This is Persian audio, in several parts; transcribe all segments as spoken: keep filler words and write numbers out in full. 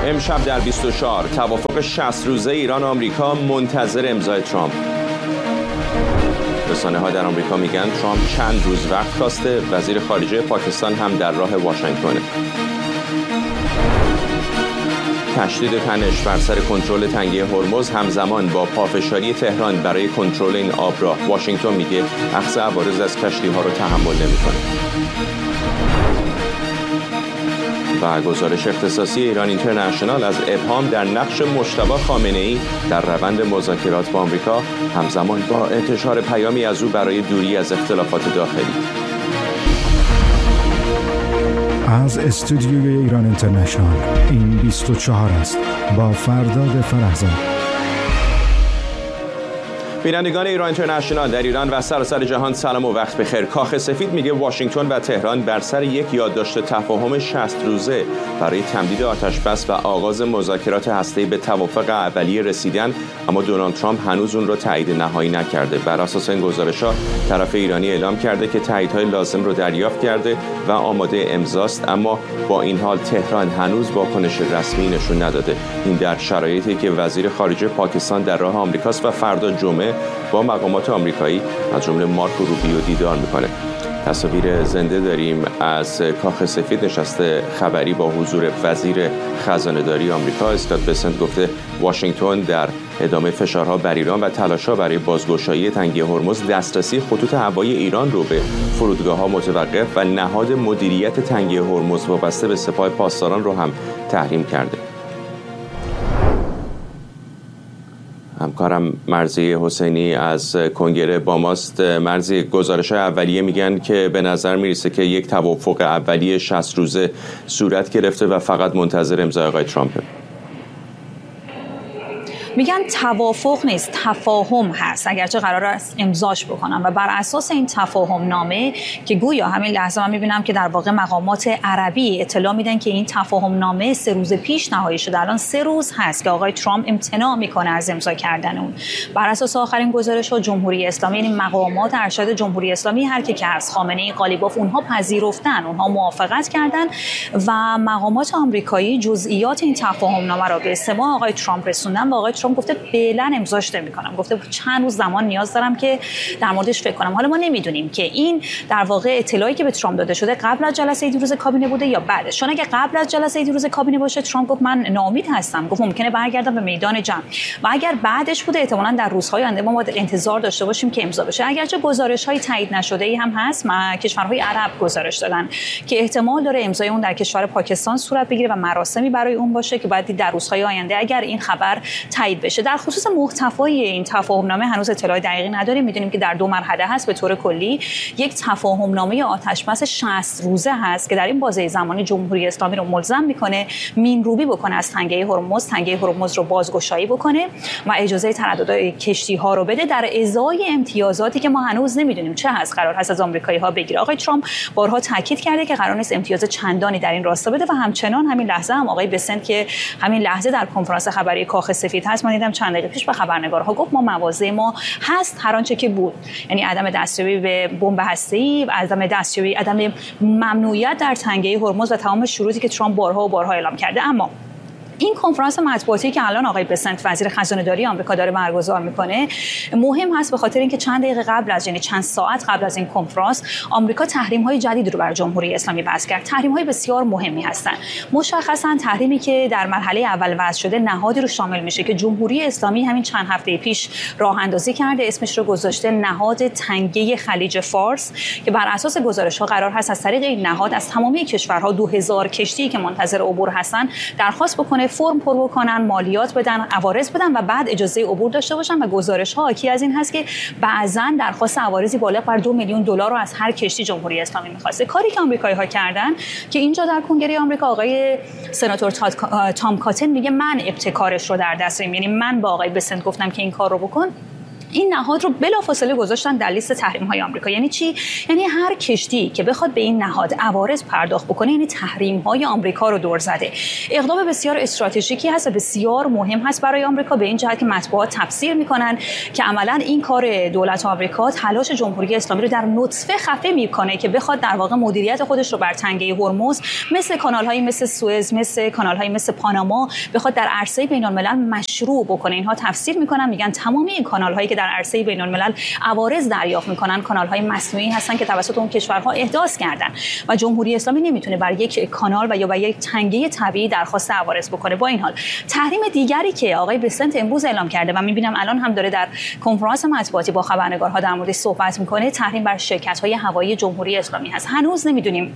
امشب در بیست و چهار توافق شصت روزه ایران و آمریکا منتظر امضای ترامپ. رسانه ها در آمریکا میگن ترامپ چند روز وقت خواسته. وزیر خارجه پاکستان هم در راه واشنگتن. تشدید تنش بر سر کنترل تنگه هرمز همزمان با پافشاری تهران برای کنترل این آبراه. واشنگتن میگه اخذ عوارض از کشتی ها رو تحمل نمیکنه. و گزارش اختصاصی ایران اینترنشنال از ابهام در نقش مجتبی خامنه‌ای در روند مذاکرات با آمریکا همزمان با انتشار پیامی از او برای دوری از اختلافات داخلی. از استودیوی ایران اینترنشنال این بیست و چهار است با فرداد فرحزاد. بینندگان ایران اینترنشنال در ایران و سراسر جهان سلام و وقت بخیر. کاخ سفید میگه واشنگتن و تهران بر سر یک یادداشت تفاهم شصت روزه برای تمدید آتش‌بس و آغاز مذاکرات هسته‌ای به توافق اولیه رسیدن، اما دونالد ترامپ هنوز اون رو تایید نهایی نکرده. بر اساس این گزارش‌ها طرف ایرانی اعلام کرده که تاییدهای لازم رو دریافت کرده و آماده امضاست، اما با این حال تهران هنوز واکنش رسمی نشون نداده. این در شرایطی که وزیر خارجه پاکستان در راه آمریکاست و فردا جمعه با مقامات آمریکایی از جمله مارکو روبیو دیدار میکنه. تصاویر زنده داریم از کاخ سفید. نشست خبری با حضور وزیر خزانه‌داری آمریکا اسکات بسنت گفته واشنگتن در ادامه فشارها بر ایران و تلاش‌ها برای بازگشایی تنگه هرمز دسترسی خطوط هوایی ایران رو به فرودگاه‌ها متوقف و نهاد مدیریت تنگه هرمز وابسته به سپاه پاسداران رو هم تحریم کرده. همکارم مرضی حسینی از کنگره با ماست. مرضی، گزارش اولیه میگن که به نظر میرسه که یک توافق اولیه شصت روزه صورت گرفته و فقط منتظر امضای آقای ترامپه. میگن توافق نیست، تفاهم هست، اگرچه قرار است امضاش بکنم و بر اساس این تفاهم نامه که گویا همین لحظه من میبینم که در واقع مقامات عربی اطلاع میدن که این تفاهم نامه سه روز پیش نهایی شده. الان سه روز هست که آقای ترامپ امتناع میکنه از امضا کردن اون. بر اساس آخرین گزارش ها جمهوری اسلامی، یعنی مقامات ارشد جمهوری اسلامی، هر کی که از خامنه‌ای، قالیباف، اونها پذیرفتن، اونها موافقت کردن و مقامات آمریکایی جزئیات این تفاهم نامه را به سماع آقای ترامپ رسوندن و آقای گفته فعلا امضاش نمی‌کنم. گفته چند روز زمان نیاز دارم که در موردش فکر کنم. حالا ما نمیدونیم که این در واقع اطلاعی که به ترامپ داده شده قبل از جلسه دیروز کابینه بوده یا بعدش. چون اگه قبل از جلسه دیروز کابینه باشه ترامپ گفت من ناامید هستم، گفت ممکنه برگردم به میدان جنگ، و اگر بعدش بوده احتمالاً در روزهای آینده ما باید انتظار داشته باشیم که امضا بشه. اگرچه گزارش‌های تایید نشده‌ای هم هست، ما کشورهای عرب گزارش دادن که احتمال داره امضای اون در کشور پاکستان صورت بگیره و مراسمی برای اون باشه که بعد در روزهای آینده اگر این خبر تایید بشه. در خصوص محتوای این تفاهم‌نامه هنوز اطلاع دقیقی نداریم. میدونیم که در دو مرحله هست. به طور کلی یک تفاهم‌نامه آتش‌بس شصت روزه هست که در این بازه زمانی جمهوری اسلامی رو ملزم میکنه مین‌روبی بکنه از تنگه هرمز، تنگه هرمز رو بازگشایی بکنه و اجازه تردد کشتی‌ها رو بده در ازای امتیازاتی که ما هنوز نمیدونیم چه هست قرار هست از آمریکایی‌ها بگیره. آقای ترامپ بارها تاکید کرده که قرار نیست امتیاز چندانی در این راستا بده و همچنان همین لحظه هم آقای بسنت که همین لحظه در کنفرانس خبری کاخ سفید هست، من دیدم چند دقیقه پیش به خبرنگارها گفت ما مواضع ما هست هر آنچه که بود، یعنی عدم دستیابی به بمب هسته‌ای، عدم دستیابی، عدم ممنوعیت در تنگه هرمز و تمام شروطی که ترامپ بارها و بارها اعلام کرده. اما این کنفرانس مطبوعاتی که الان آقای بسنت وزیر خزانه‌داری آمریکا داره برگزار میکنه مهم هست به خاطر اینکه چند دقیقه قبل از یعنی چند ساعت قبل از این کنفرانس آمریکا تحریم‌های جدید رو بر جمهوری اسلامی وضع کرد. تحریم‌های بسیار مهمی هستند. مشخصاً تحریمی که در مرحله اول وضع شده نهادی رو شامل میشه که جمهوری اسلامی همین چند هفته پیش راه اندازی کرده، اسمش رو گذاشته نهاد تنگه خلیج فارس، که بر اساس گزارش‌ها قرار هست از طریق این نهاد از تمامی کشورها دو هزار کشتی که منتظر عبور هستن درخواست بکنه فرم پر بکنن، مالیات بدن، عوارض بدن و بعد اجازه عبور داشته باشن. و گزارش‌ها حاکی از این هست که بعضاً درخواست عوارضی بالغ بر دو میلیون دلار رو از هر کشتی جمهوری اسلامی می‌خواسته. کاری که آمریکایی‌ها کردن که اینجا در کنگره آمریکا آقای سناتور تام کاتن میگه من ابتکارش رو در دست دارم، یعنی من با آقای بسنت گفتم که این کار رو بکن این نهاد رو بلافاصله گذاشتن در لیست تحریم‌های آمریکا. یعنی چی؟ یعنی هر کشتی که بخواد به این نهاد عوارض پرداخت بکنه، یعنی تحریم‌های آمریکا رو دور زده. اقدام بسیار استراتژیکی هست و بسیار مهم هست برای آمریکا، به این جهت که مطبوعات تفسیر می‌کنن که عملاً این کار دولت آمریکا تلاش جمهوری اسلامی رو در نطفه خفه می‌کنه که بخواد در واقع مدیریت خودش رو بر تنگه هرمز مثل کانال‌های مثل سوئز، مثل کانال‌های مثل پاناما بخواد در عرصه بین‌الملل مشروع بکنه. اینها تفسیر می‌کنن، میگن تمام این کانال‌هایی که در عرصه بین‌الملل عوارض دریافت می‌کنن کانال‌های مصنوعی هستن که توسط اون کشورها احداث کردن و جمهوری اسلامی نمیتونه بر یک کانال و یا بر یک تنگه طبیعی درخواست عوارض بکنه. با این حال تحریم دیگری که آقای بسنت امروز اعلام کرده و می‌بینم الان هم داره در کنفرانس مطبوعاتی با خبرنگارها در موردش صحبت می‌کنه، تحریم بر شرکت‌های هوایی جمهوری اسلامی هست. هنوز نمی‌دونیم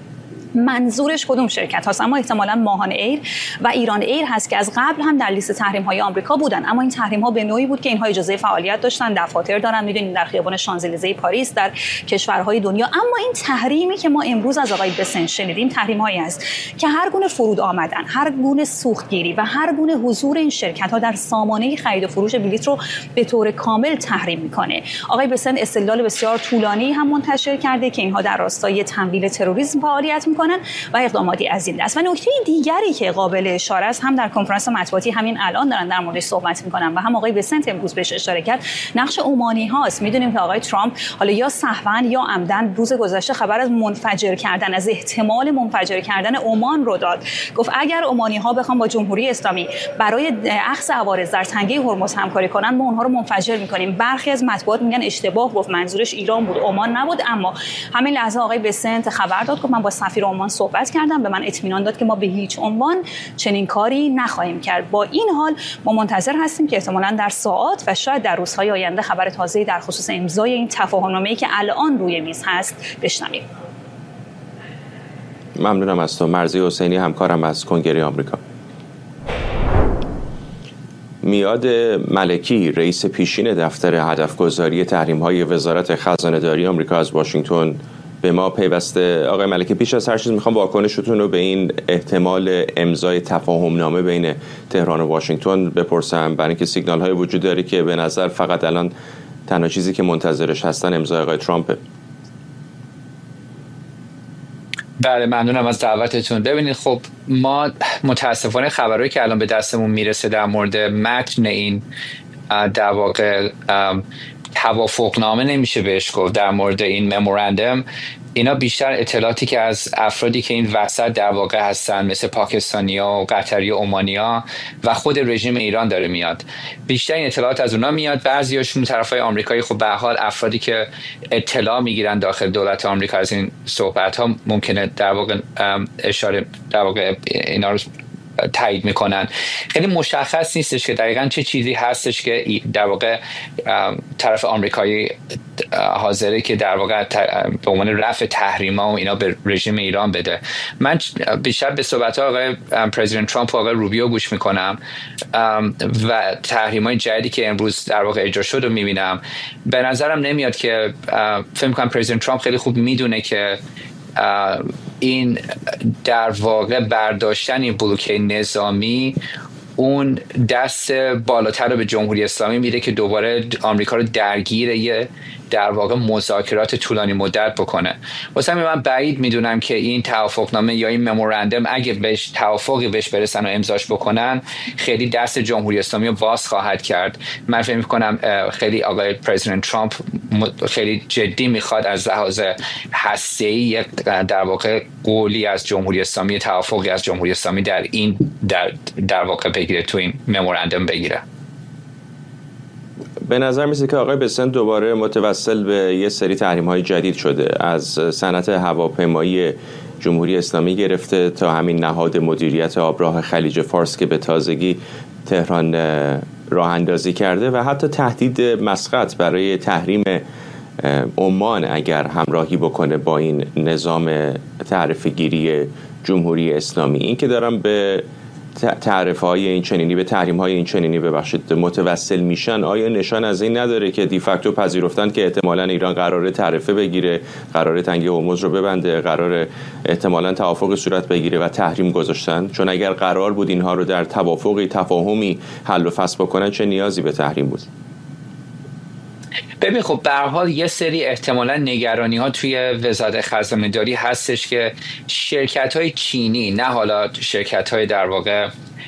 منظورش کدوم شرکت هاست، اما احتمالاً ماهان ایر و ایران ایر هست که از قبل هم در لیست تحریم های آمریکا بودن، اما این تحریم ها به نوعی بود که اینها اجازه فعالیت داشتن، دفاتر دارن، میدونید در خیابان شانزلیزه پاریس، در کشورهای دنیا. اما این تحریمی که ما امروز از آقای بسنت شنیدیم تحریم هایی است که هر گونه فرود آمدن، هر گونه سوختگیری و هر گونه حضور این شرکت ها در سامانه خرید و فروش بلیط رو به طور کامل تحریم میکنه. آقای بسنت استدلال بسیار طولانی هم منتشر کرده که اینها در راستای تمویل تروریسم فعالیت میکنن و اقداماتی از این دست. و نکته دیگری که قابل اشاره است، هم در کنفرانس مطبوعاتی همین الان دارن در موردش صحبت میکنن و هم آقای بسنت امروز بهش اشاره کرد، نقش عمانی هاست. میدونیم که آقای ترامپ حالا یا سهوا یا عمدن روز گذشته خبر از منفجر کردن، از احتمال منفجر کردن عمان رو داد. گفت اگر عمانی ها بخوام با جمهوری اسلامی برای اخذ عوارض در تنگه هرمز همکاری کنن، ما اونها رو منفجر میکنیم. برخی از مطبوعات میگن اشتباه گفت، منظورش ایران بود، عمان نبود. اما همین لحظه آقای بسنت خبر داد، گفت من با سفیر عمان صحبت کردم، به من اطمینان داد که ما به هیچ عنوان چنین کاری نخواهیم کرد. با این حال ما منتظر هستیم که احتمالاً در ساعات و شاید در روزهای آینده خبر تازه‌ای در خصوص امضای این تفاهم‌نامه‌ای که الان روی میز هست بشنویم. ممنونم از تو. مرضی حسینی همکارم از کنگره آمریکا. میاد ملکی رئیس پیشین دفتر هدفگذاری تحریم‌های وزارت خزانه‌داری آمریکا از واشنگتن به ما پیوسته. آقای ملکی، پیش از هر چیز میخوام واکنشتون رو به این احتمال امضای تفاهم‌نامه بین تهران و واشنگتن بپرسم، برای اینکه سیگنال‌های وجود داره که به نظر فقط الان تنها چیزی که منتظرش هستن امضای آقای ترامپه. بله، ممنونم از دعوتتون. ببینید خب ما متاسفانه خبرهایی که الان به دستمون میرسه در مورد متن این در واقع توافقنامه نمیشه بهش گفت، در مورد این ممورندم، اینا بیشتر اطلاعاتی که از افرادی که این وسط در واقع هستن مثل پاکستانیا و قطری و عمانیا و خود رژیم ایران داره میاد. بیشتر این اطلاعات از اونا میاد. بعضیاشون طرفای آمریکایی خب به هر حال افرادی که اطلاع میگیرن داخل دولت آمریکا از این صحبت ها ممکنه در واقع اشاره در واقع اینا رو تایید میکنن. خیلی مشخص نیستش که دقیقاً چه چیزی هستش که در واقع طرف آمریکایی حاضره که در واقع به عنوان رفع تحریما و اینا به رژیم ایران بده. من بیشتر به صحبت‌ها آقای پرزیدنت ترامپ و آقای روبیو گوش میکنم و تحریم‌های جدیدی که امروز در واقع اجرا شد رو میبینم. به نظرم نمیاد که فکر میکنم پرزیدنت ترامپ خیلی خوب میدونه که این در واقع برداشتن این بلوکه نظامی اون دست بالاتر رو به جمهوری اسلامی میده که دوباره آمریکا رو درگیر یه در واقع مذاکرات طولانی مدت بکنه. واسه همین من بعید میدونم که این توافقنامه یا این ممورندم اگه بهش توافقی بهش برسن و امضاش بکنن خیلی دست جمهوری اسلامی رو باز خواهد کرد. من فکر میکنم خیلی آقای پرزیدنت ترامپ خیلی جدی میخواد از لحاظ هسته‌ای در واقع قولی از جمهوری اسلامی، توافقی از جمهوری اسلامی در این در در واقع بگیره، تو این ممورندم بگیره. به نظر میسه که آقای بسنت دوباره متوسل به یه سری تحریم‌های جدید شده، از صنعت هواپیمایی جمهوری اسلامی گرفته تا همین نهاد مدیریت آبراه خلیج فارس که به تازگی تهران راه اندازی کرده و حتی تهدید مسقط برای تحریم عمان اگر همراهی بکنه با این نظام تعرفه‌گیری جمهوری اسلامی. این که دارم به تعرفه‌های این چنینی به تحریم‌های این چنینی ببخشید متوسل میشن، آیا نشان از این نداره که دیفکتو پذیرفتن که احتمالاً ایران قراره تعرفه بگیره، قراره تنگه هرمز رو ببنده، قراره احتمالاً توافق صورت بگیره و تحریم گذاشتن؟ چون اگر قرار بود اینها رو در توافقی تفاهمی حل و فصل بکنن چه نیازی به تحریم بود؟ ببین خب به هر حال یه سری احتمالاً نگرانی ها توی وزارت خزانه داری هستش که شرکت های چینی، نه حالا شرکت های در واقع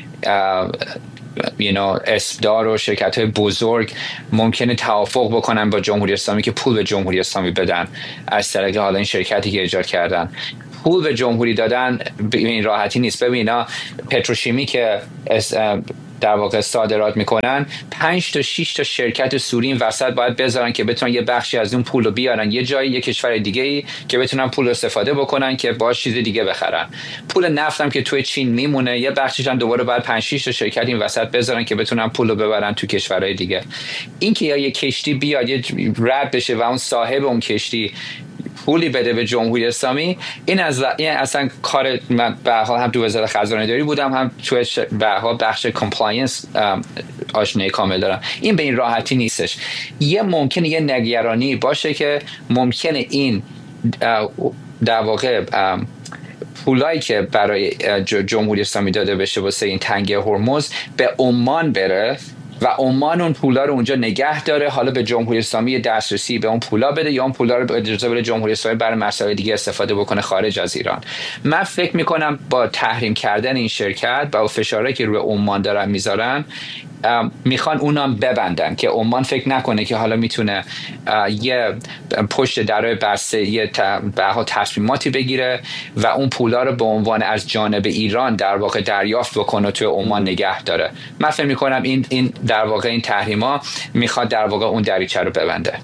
you know, اسپدار و شرکت های بزرگ ممکنه توافق بکنن با جمهوری اسلامی که پول به جمهوری اسلامی بدن از طریق حالا این شرکتی که ایجاد کردن. پول به جمهوری دادن به این راحتی نیست. ببین اینا پتروشیمی که در واقع صادرات میکنن، پنج تا شش تا شرکت سوری این وسط باید بذارن که بتونن یه بخشی از اون پول رو بیارن یه جایی، یه کشور دیگه ای که بتونن پول رو استفاده بکنن که باهاش چیز دیگه بخرن. پول نفت هم که توی چین میمونه، یه بخشش هم دوباره باید پنج شش تا شرکت این وسط بذارن که بتونن پول رو ببرن تو کشورهای دیگه. این که یا یه کشتی بیاد یه رد بشه و اون صاحب اون کشتی پولی بده به جمهوری اسلامی، این از این اصلا کار من به حال هم تو وزارت خزانه داری بودم، هم تو به حال بخش کامپلاینس آشنایی کامل دارم. این به این راحتی نیستش. یه ممکنه یه نگرانی باشه که ممکنه این در واقع پولایی که برای جمهوری اسلامی داده بشه واسه این تنگه هرمز به عمان بره و عمان اون پولا رو اونجا نگه داره، حالا به جمهوری اسلامی دسترسی به اون پولا بده یا اون پولا رو اجازه بده جمهوری اسلامی برای مسائل دیگه استفاده بکنه خارج از ایران. من فکر میکنم با تحریم کردن این شرکت با فشارهایی که روی عمان دارن میذارن، میخوان اونم ببندن که عمان فکر نکنه که حالا میتونه یه پشت درای بسته یه به حال تصمیماتی بگیره و اون پولا رو به عنوان از جانب ایران در واقع دریافت بکنه و توی عمان نگه داره. من فکر میکنم این این در واقع این تحریما میخواد در واقع اون دریچه رو ببنده.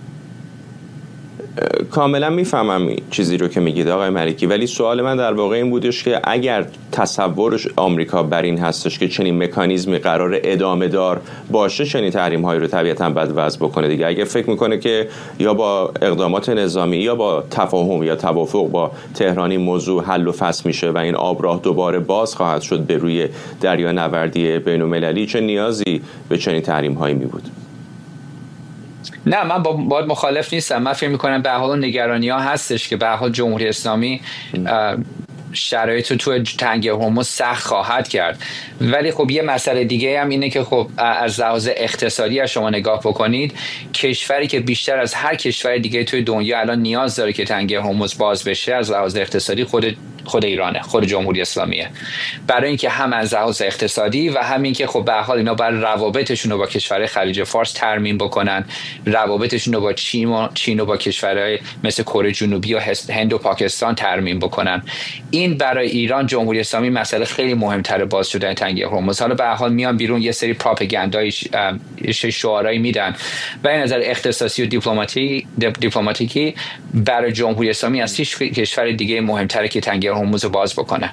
کاملا میفهمم چیزی رو که میگید آقای ملکی، ولی سوال من در واقع این بودش که اگر تصورش آمریکا بر این هستش که چنین مکانیزمی قرار ادامه دار باشه، چنین تحریم هایی رو طبیعتا بد وضع بکنه دیگه. اگر فکر میکنه که یا با اقدامات نظامی یا با تفاهم یا توافق با تهرانی موضوع حل و فصل میشه و این آبراه دوباره باز خواهد شد به روی دریا نوردی بین المللی، چه نیازی به چنین تحریم هایی می بود؟ نه، من با باید مخالف نیستم. من فکر می‌کنم به حال نگرانی ها هستش که به حال جمهوری اسلامی شرایط رو تو تنگه هرمز سخت خواهد کرد، ولی خب یه مسئله دیگه هم اینه که خب از لحاظ اقتصادی از شما نگاه بکنید، کشوری که بیشتر از هر کشور دیگه توی دنیا الان نیاز داره که تنگه هرمز باز بشه از لحاظ اقتصادی خود خود ایرانه، خود جمهوری اسلامیه. برای اینکه هم از لحاظ اقتصادی و همین که خب به حال اینا باید روابطشون رو با کشورهای خلیج فارس ترمیم بکنن، روابطشون رو با چین و چین و با کشورهای مثل کره جنوبی و هند و پاکستان ترمیم بکنن. این برای ایران جمهوری اسلامی مسئله خیلی مهمتره باز شدن تنگه هرمز. حالا به هر حال میان بیرون یه سری پروپاگاندای شعارایی میدن و این نظر اقتصادی و دیپلماتیکی دیپلماتیکی برای جمهوری اسلامی از هیچ کشور دیگه مهمتره که تنگه هرمز رو باز بکنه.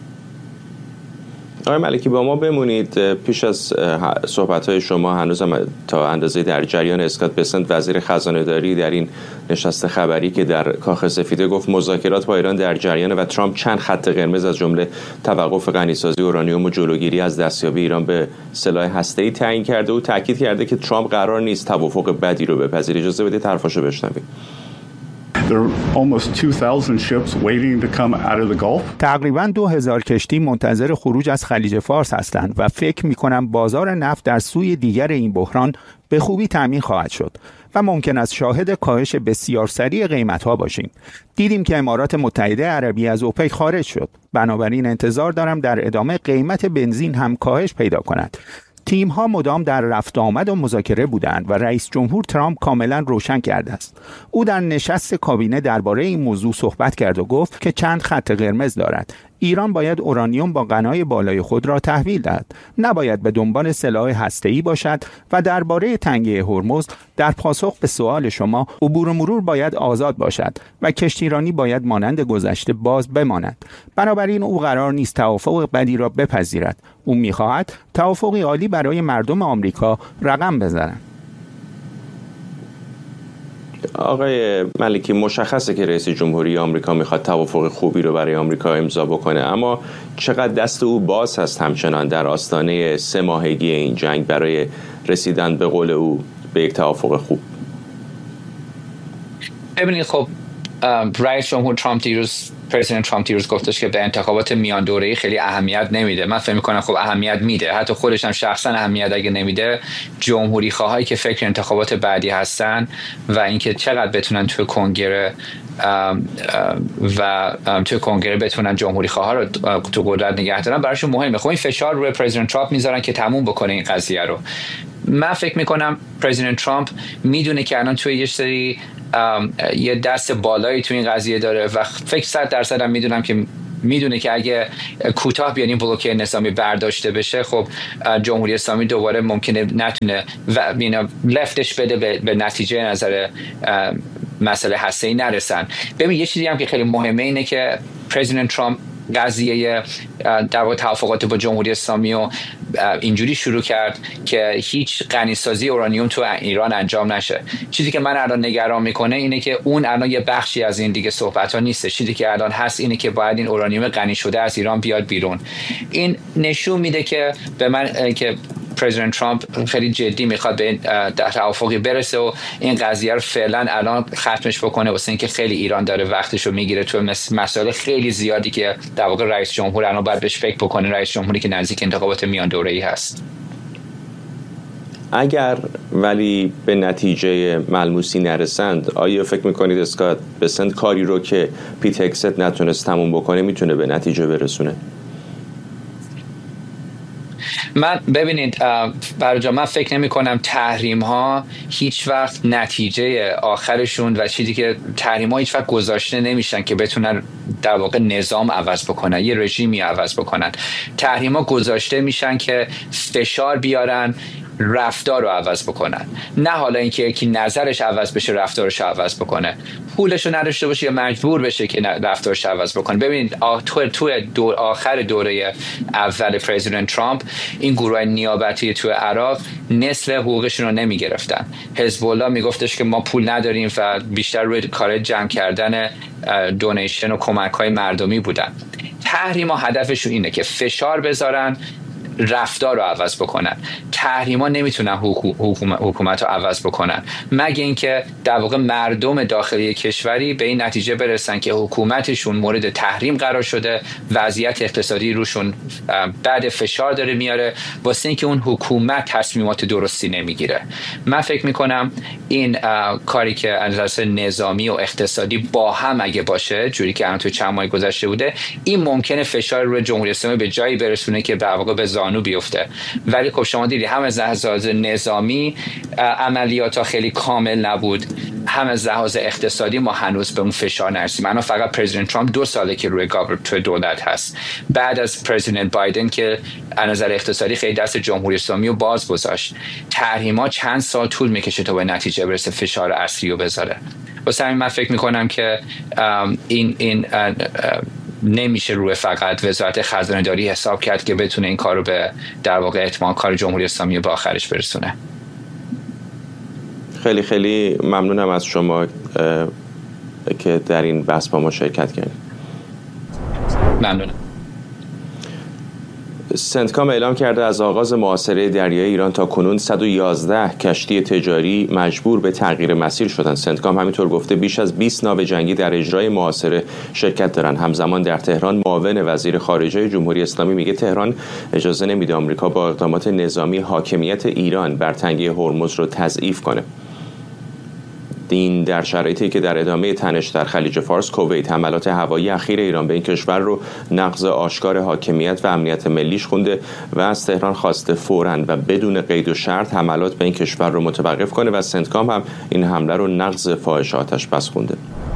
آقای ملکی با ما بمونید. پیش از صحبت‌های شما هنوز هم تا اندازه در جریان اسکات بسنت وزیر خزانه داری در این نشست خبری که در کاخ سفید گفت مذاکرات با ایران در جریان و ترامپ چند خط قرمز از جمله توقف غنیسازی اورانیوم و جلوگیری از دستیابی ایران به سلاح هسته‌ای تعیین کرده و تاکید کرده که ترامپ قرار نیست توافق بدی رو بپذیره. اجازه بدید حرفاشو بشنویم. تقریباً دو هزار کشتی منتظر خروج از خلیج فارس هستند و فکر می‌کنم بازار نفت در سوی دیگر این بحران به خوبی تامین خواهد شد و ممکن است شاهد کاهش بسیار سریع قیمت‌ها باشیم. دیدیم که امارات متحده عربی از اوپک خارج شد. بنابراین انتظار دارم در ادامه قیمت بنزین هم کاهش پیدا کند. تیم ها مدام در رفت آمد و مذاکره بودند و رئیس جمهور ترامپ کاملا روشن کرده است. او در نشست کابینه درباره این موضوع صحبت کرد و گفت که چند خط قرمز دارد. ایران باید اورانیوم با غنای بالای خود را تحویل دهد، نباید به دنبال سلاح هسته‌ای باشد و درباره تنگه هرمز در پاسخ به سوال شما، عبور و مرور باید آزاد باشد و کشتیرانی باید مانند گذشته باز بماند. بنابراین او قرار نیست توافق بدی را بپذیرد. او می‌خواهد توافقی عالی برای مردم آمریکا رقم بزنند. آقای ملکی، مشخصه که رئیس جمهوری آمریکا میخواد توافق خوبی رو برای آمریکا امضا بکنه، اما چقدر دست او باز هست همچنان در آستانه سه ماهگی این جنگ برای رسیدن به قول او به یک توافق خوب؟ ببینید خب رئیس جمهور ترامپ دیروز پرزیدنت ترامپ دیروز گفتش که به انتخابات میان دوره‌ای خیلی اهمیت نمیده. من فکر می‌کنم خب اهمیت میده، حتی خودش هم شخصا اهمیت اگه نمیده، جمهوری خواهایی که فکر انتخابات بعدی هستن و اینکه چقدر بتونن توی کنگره و توی کنگره بتونن جمهوری خواها رو تو قدرت نگه دارن براشون مهمه. خب این فشار روی پرزیدنت ترامپ میذارن که تموم بکنه این قضیه رو. من فکر میکنم پرزیدنت ترامپ میدونه که الان توی یه سری یه دست بالایی توی این قضیه داره و فکر صد درصد هم میدونم که میدونه که اگه کوتاه بیان این بلوکه نظامی برداشته بشه، خب جمهوری اسلامی دوباره ممکنه نتونه و لفتش بده به, به نتیجه نظر مسئله هسته‌ای نرسن. ببین یه چیزی هم که خیلی مهمه اینه که پرزیدنت ترامپ قضیه در واقع توافقات با جمهوری اسلامی و اینجوری شروع کرد که هیچ غنیسازی اورانیوم تو ایران انجام نشه. چیزی که من الان نگران میکنه اینه که اون الان یه بخشی از این دیگه صحبت ها نیست. چیزی که الان هست اینه که باید این اورانیوم غنی شده از ایران بیاد بیرون. این نشون میده که به من که پرزیدنت ترامپ خیلی جدی میخواد به در توافقی برسه و این قضیه رو فعلا الان ختمش بکنه، واسه اینکه خیلی ایران داره وقتشو میگیره تو مسائل خیلی زیادی که در واقع رئیس جمهور الان باید بهش فکر بکنه، رئیس جمهوری که نزدیک انتخابات میان دوره‌ای هست. اگر ولی به نتیجه ملموسی نرسند، آیا فکر میکنید اسکات بسنت کاری رو که پیت هگست نتونست تموم بکنه میتونه به نتیجه برسونه؟ من ببینید برای جا من فکر نمی کنم تحریم ها هیچ وقت نتیجه آخرشون و چیزی که تحریم ها هیچ وقت گذاشته نمیشن که بتونن در واقع نظام عوض بکنن، یه رژیمی عوض بکنن. تحریم ها گذاشته میشن که فشار بیارن، رفتار رو عوض بکنن، نه حالا اینکه یکی نظرش عوض بشه رفتارش عوض بکنه، پولش رو نداشته باشه یا مجبور بشه که رفتارش عوض بکنه. ببینید تو تو دور آخر دوره اول پرزیدنت ترامپ این گروه نیابتی تو عراق نصف حقوقشون رو نمی گرفتن. حزب الله میگفتش که ما پول نداریم و بیشتر روی کار جمع کردن دونیشن و کمک‌های مردمی بودن. تحریما هدفشون اینه که فشار بذارن، رفتار رو عوض بکنن. تحریما نمیتونن حکومت رو عوض بکنن مگه اینکه در واقع مردم داخلی کشوری به این نتیجه برسن که حکومتشون مورد تحریم قرار شده، وضعیت اقتصادی روشون بعد فشار داره میاره، واسه اینکه اون حکومت تصمیمات درستی نمیگیره. من فکر میکنم این کاری که از نظر نظامی و اقتصادی با هم اگه باشه، جوری که الان تو چند ماه گذشته بوده، این ممکنه فشار روی جمهوری اسلامی به جایی برسونه که در واقع به زانو بیفته. ولی خب شما دیدی هم از لحاظ نظامی عملیات خیلی کامل نبود، هم از لحاظ اقتصادی ما هنوز به اون فشار نرسیم. الان فقط پرزیدنت ترامپ دو ساله که روی توی دولت هست، بعد از پرزیدنت بایدن که از نظر اقتصادی خیلی دست جمهوری اسلامی رو باز گذاشت. تحریما چند سال طول میکشه تا به نتیجه برسه فشار اصلی رو بذاره. واسه همین من فکر میکنم که این این نمیشه روی فقط وزارت خزانه داری حساب کرد که بتونه این کار رو به در واقع اتمام کار جمهوری اسلامی به آخرش برسونه. خیلی خیلی ممنونم از شما که در این بحث با ما شرکت کردید. ممنونم. سنتکام اعلام کرده از آغاز محاصره دریایی ایران تا کنون صد و یازده کشتی تجاری مجبور به تغییر مسیر شدند. سنتکام همینطور گفته بیش از بیست ناو جنگی در اجرای محاصره شرکت دارند. همزمان در تهران معاون وزیر خارجه جمهوری اسلامی میگه تهران اجازه نمیده آمریکا با اقدامات نظامی حاکمیت ایران بر تنگه هرمز رو تضعیف کنه. این در شرایطی که در ادامه تنش در خلیج فارس، کویت حملات هوایی اخیر ایران به این کشور رو نقض آشکار حاکمیت و امنیت ملیش خونده و از تهران خواسته فوراً و بدون قید و شرط حملات به این کشور رو متوقف کنه و سنتکام هم این حمله رو نقض فاحش آتش بس خونده.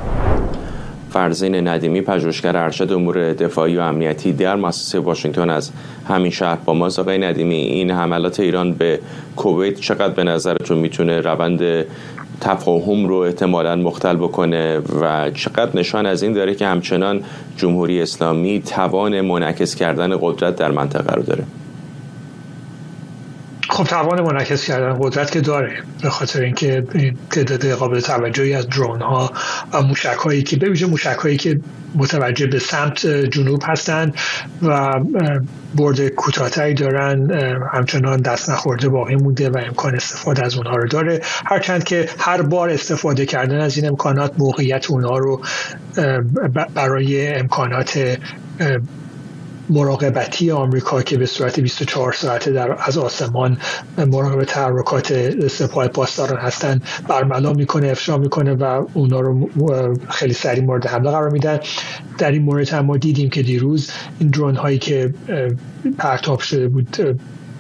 فرزین ندیمی، پژوهشگر ارشد امور دفاعی و امنیتی در مؤسسه واشنگتن از همین شهر با ماست. آقای ندیمی، این حملات ایران به کویت چقدر به نظرتون میتونه روند تفاهم رو احتمالاً مختل بکنه و چقدر نشان از این داره که همچنان جمهوری اسلامی توان منعکس کردن قدرت در منطقه رو داره؟ خب توان منعکس کردن قدرت که داره، به خاطر اینکه تعداد قابل توجهی از درون ها و موشک هایی که به ویژه موشک هایی که متوجه به سمت جنوب هستند و برد کوتاه‌تری دارن همچنان دست نخورده باقی مونده و امکان استفاده از اونها رو داره، هرچند که هر بار استفاده کردن از این امکانات موقعیت اونها رو برای امکانات مراقبتی آمریکا که به صورت بیست و چهار ساعته در از آسمان مراقب تحرکات سپاه پاسداران هستن برملا میکنه، افشا میکنه و اونا رو خیلی سریع مورد حمله قرار میدن. در این مورد هم ما دیدیم که دیروز این درون هایی که پرتاب شده بود،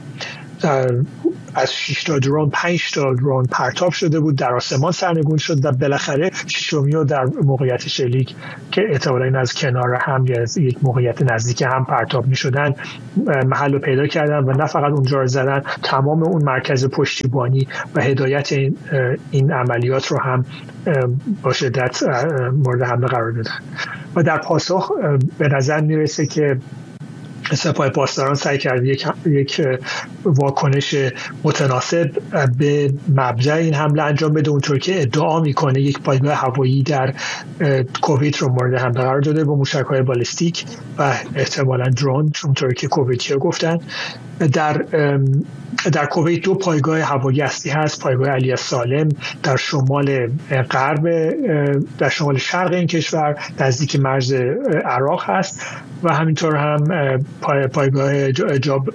از شش تا درون پنج تا درون پرتاب شده بود، در آسمان سرنگون شد و بالاخره ششمی رو در موقعیت شلیک که احتمالاً این از کنار هم یا از یک موقعیت نزدیک هم پرتاب می شدن محل رو پیدا کردن و نه فقط اونجا رو زدن، تمام اون مرکز پشتیبانی و هدایت این, این عملیات رو هم با شدت مورد حمله قرار دادن و در پاسخ به نظر می رسه که سپاه پاسداران سعی کرد یک یک واکنش متناسب به مبدأ این حمله انجام بده، اونطور که ادعا میکنه یک پایگاه هوایی در کویت رو مورد حمله قرار داده با موشک‌های بالستیک و احتمالاً درون، اونطور که کویتی‌ها گفتن. در در کویت دو پایگاه هوایی اصلی هست، پایگاه علی سالم در شمال غرب در شمال شرق این کشور نزدیک مرز عراق هست و همینطور هم پای پایگاه جاب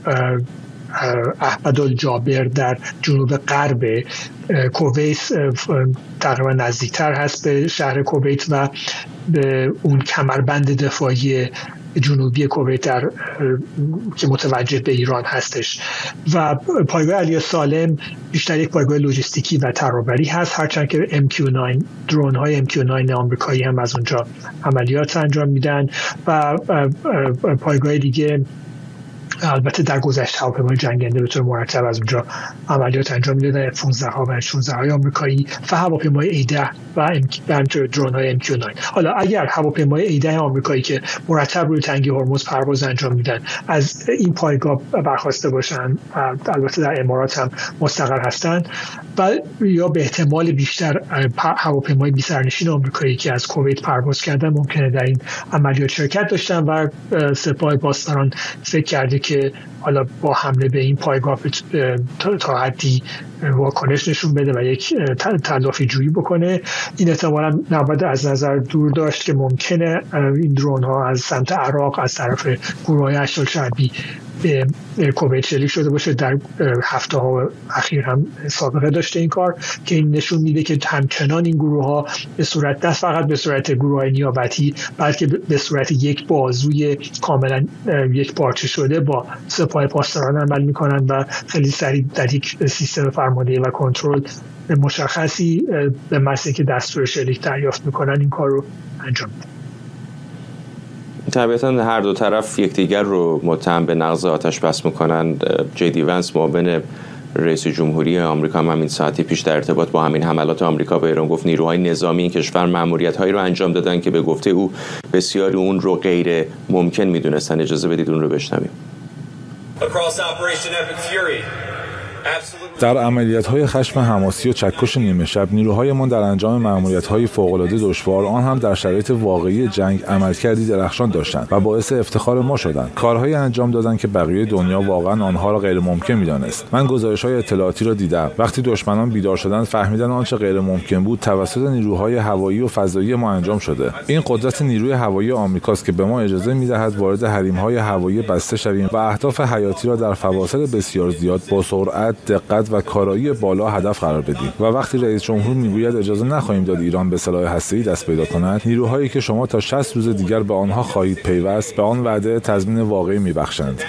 احمدالجابر در جنوب غرب کویت تقریبا نزدیکتر هست به شهر کویت و به اون کمربند دفاعی جنوبی کویت در که متوجه به ایران هستش و پایگاه علی سالم بیشتر یک پایگاه لوجستیکی و ترابری هست، هرچند که ام کیو نه درون های ام کیو نه آمریکایی هم از اونجا عملیات انجام میدن و پایگاه دیگه البته در گذشته هواپیمای جنگنده به طور مرتب از اونجا عملیات انجام میدادن، اف پانزده ها و اف شانزده های آمریکایی و هواپیمای ای ده و همینطور درون های ام کیو نه. حالا اگر هواپیمای ای ده آمریکایی که مرتب روی تنگه هرمز پرواز انجام میدن از این پایگاه برخواسته باشن و البته در امارات هم مستقر هستن و یا به احتمال بیشتر هواپیمای بی‌سرنشین آمریکایی که از کویت پرواز کردن ممکنه در این عملیات شرکت داشتن و سپاه پاسداران فکر کرده که حالا با حمله به این پایگاه تا حدی واکنش نشون بده و یک تلافی جویی بکنه. این احتمالاً نباید از نظر دور داشت که ممکنه این درون ها از سمت عراق از طرف گروه‌های اشغال شعبی به کویت شلیک شده باشه. در هفته ها اخیر هم سابقه داشته این کار که این نشون میده که همچنان این گروه ها به صورت نه فقط به صورت گروه های نیابتی بلکه به صورت یک بازوی کاملا یک پارچه شده با سپاه پاسداران عمل میکنن و خیلی سریع در یک سیستم فرماندهی و کنترل مشخصی به محض که دستور شلیک دریافت میکنن این کار رو انجام میدن. طبیعتاً هر دو طرف یکدیگر رو متهم به نقض آتش بس میکنن. جی دی ونس معاون رئیس جمهوری آمریکا هم همین ساعتی پیش در ارتباط با همین حملات آمریکا به ایران گفت نیروهای نظامی این کشور مأموریت‌هایی رو انجام دادن که به گفته او بسیاری اون رو غیر ممکن میدونستن. اجازه بدید اون رو بشنویم. در عملیات‌های خشم حماسی و چکش نیمه شب نیروهایمان در انجام مأموریت‌های فوق‌العاده دشوار آن هم در شرایط واقعی جنگ عملکردی درخشان داشتند و باعث افتخار ما شدند. کارهایی انجام دادند که بقیه دنیا واقعا آنها را غیر ممکن می‌دانست. من گزارش‌های اطلاعاتی را دیدم. وقتی دشمنان بیدار شدند فهمیدن آنچه غیر ممکن بود توسط نیروهای هوایی و فضایی ما انجام شده. این قدرت نیروی هوایی آمریکاست که به ما اجازه می‌دهد وارد حریم‌های هوایی بسته شویم و اهداف حیاتی را در فواصل بسیار زیاد با سرعت، دقت و کارایی بالا هدف قرار بدیم. و وقتی رئیس جمهور میگوید اجازه نخواهیم داد ایران به سلاح هسته‌ای دست پیدا کند، نیروهایی که شما تا شصت روز دیگر به آنها خواهید پیوست به آن وعده تضمین واقعی میبخشند.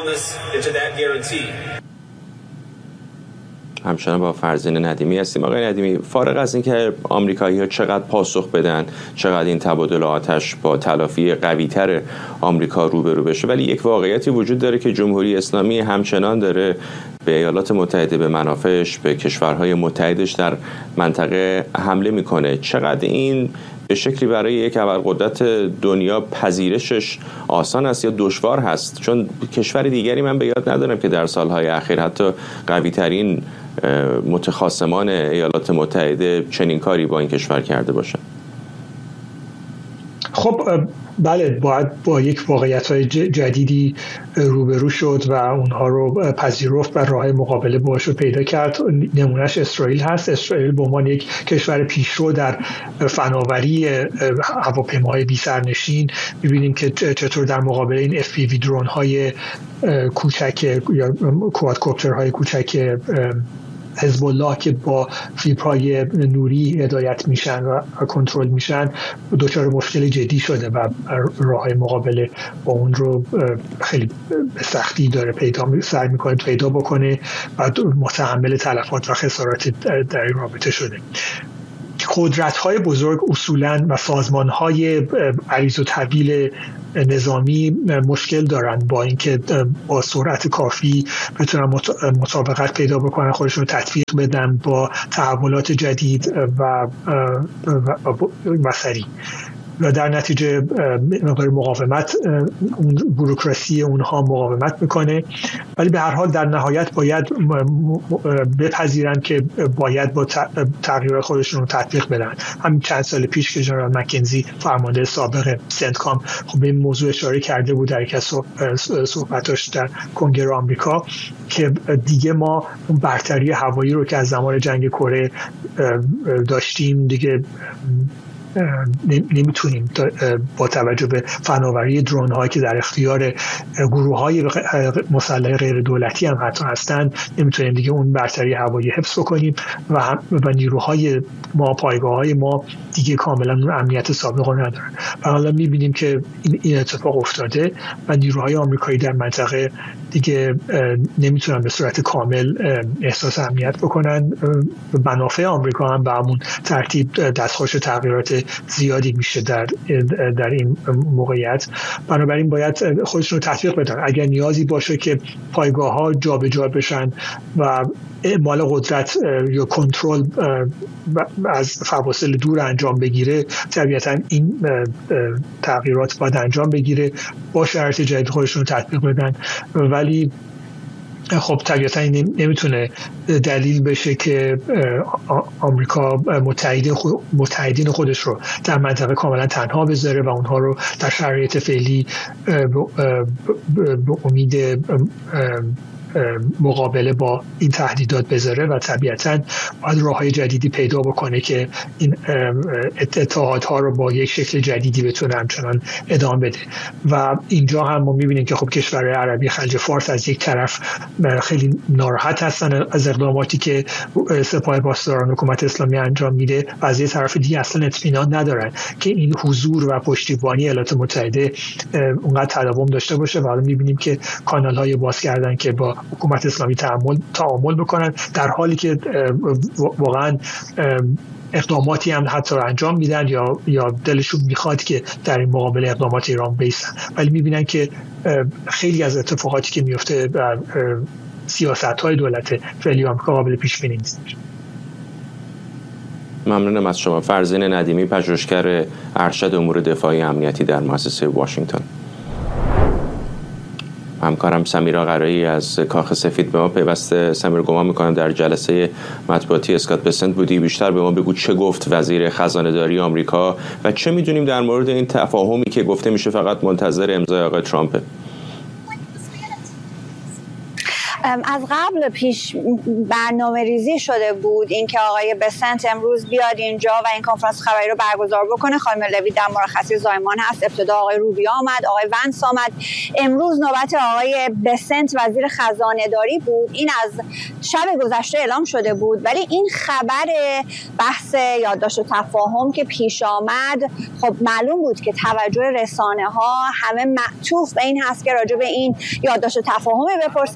همچنان با فرزین ندیمی هستیم. آقای ندیمی، فارغ از اینکه آمریکایی‌ها چقدر پاسخ بدن، چقدر این تبادل آتش با تلافی قوی‌تر آمریکا روبرو بشه، ولی یک واقعیتی وجود داره که جمهوری اسلامی همچنان داره به ایالات متحده، به منافعش، به کشورهای متحدش در منطقه حمله میکنه. چقدر این به شکلی برای یک ابرقدرت دنیا پذیرشش آسان است یا دشوار هست؟ چون کشور دیگری من به یاد ندارم که در سالهای اخیر حتی قوی ترین متخاصمان ایالات متحده چنین کاری با این کشور کرده باشن. خب بله، باید با یک واقعیت‌های جدیدی روبرو شد و اونها رو پذیرفت و راه مقابله باهاش رو پیدا کرد. نمونهش اسرائیل هست. اسرائیل به عنوان یک کشور پیشرو در فناوری هواپیماهای بی سرنشین می‌بینیم که چطور در مقابل این اف پی وی درون‌های کوچک یا کوادکوپترهای کوچک حزب الله که با فیبرهای نوری هدایت میشن و کنترل میشن دچار مشکل جدی شده و راه مقابله با اون رو خیلی به سختی داره پیدا سعی میکنه پیدا بکنه و متحمل تلفات و خسارات در این رابطه شده. قدرت‌های بزرگ اصولاً و سازمان‌های عریض و طویل نظامی مشکل دارن با اینکه با سرعت کافی بتونن مطابقت پیدا بکنن، خودشون رو تطبیق بدن با تحولات جدید و و سریع و در نتیجه مقدار مقاومت اون بوروکراسی اونها مقاومت میکنه. ولی به هر حال در نهایت باید بپذیرن که باید با تغییرات خودشون رو تطبیق بدن. همین چند سال پیش که جنرال مکنزی فرمانده سابق سنتکام خب به این موضوع اشاره کرده بود در یک از صحبتاش در کنگره آمریکا که دیگه ما اون برتری هوایی رو که از زمان جنگ کره داشتیم دیگه نمیتونیم با توجه به فناوری درون هایی که در اختیار گروه های مسلح غیر دولتی هم حتی هستن نمیتونیم دیگه اون برتری هوایی حفظ بکنیم و و نیروهای ما پایگاه های ما دیگه کاملا اون امنیت سابق رو ندارن و حالا میبینیم که این, این اتفاق افتاده و نیروهای آمریکایی در منطقه دیگه نمیتونن به صورت کامل احساس امنیت بکنن. منافع آمریکا هم به همون ترتیب دستخوش تغییرات زیادی میشه در در این موقعیت. بنابراین باید خودشون رو تطبیق بدن. اگر نیازی باشه که پایگاه ها جابجا بشن و اعمال قدرت یا کنترل از فواصل دور انجام بگیره، طبیعتا این تغییرات باید انجام بگیره، با شرایط جدید خودشون رو تطبیق بدن. ولی خب طبیعتا این نمیتونه دلیل بشه که آمریکا متحدین متحدین خودش رو در منطقه کاملا تنها بذاره و اونها رو در شرایط فعلی به امید مقابله با این تهدیدات بذاره و طبیعتاً باید راه‌های جدیدی پیدا بکنه که این اتحادها رو با یک شکل جدیدی بتونه همچنان ادامه بده. و اینجا هم ما می‌بینیم که خب کشورهای عربی خلیج فارس از یک طرف خیلی ناراحت هستن از اقداماتی که سپاه پاسداران حکومت اسلامی انجام میده و از یک طرف دیگه اصلا اطمینان ندارن که این حضور و پشتیبانی ایالات متحده اونقدر تداوم داشته باشه. و حالا می‌بینیم که کانال‌های باز کردن که با حکومت اسلامی تعامل تعامل بکنن در حالی که واقعا اقداماتی هم حتی انجام میدن یا یا دلشون میخواد که در این مقابل اقدامات ایران بیستن، ولی میبینن که خیلی از اتفاقاتی که میفته در سیاست‌های دولت فعلی آمریکا قابل پیش بینی نیست. ممنونم از شما. فرزین ندیمی، پژوهشگر ارشد امور دفاعی امنیتی در مؤسسه واشنگتن. همکارم سمیرا قرایی از کاخ سفید به ما پیوسته. سمیر، گمان میکنم در جلسه مطبوعاتی اسکات بسنت بودی، بیشتر به ما بگو چه گفت وزیر خزانه‌داری آمریکا و چه میدونیم در مورد این تفاهمی که گفته میشه فقط منتظر امضای آقای ترامپه. از قبل پیش برنامه ریزی شده بود اینکه آقای بسنت امروز بیاد اینجا و این کنفرانس خبری رو برگزار بکنه. خانم لوی در مرخصی زایمان هست، ابتدا آقای روبی آمد، آقای ونس آمد، امروز نوبت آقای بسنت وزیر خزانه داری بود. این از شب گذشته اعلام شده بود، ولی این خبر بحث یادداشت تفاهم که پیش آمد خب معلوم بود که توجه رسانه ها همه معطوف به این هست که راجع به این یادداشت تفاهم بپرسن که همه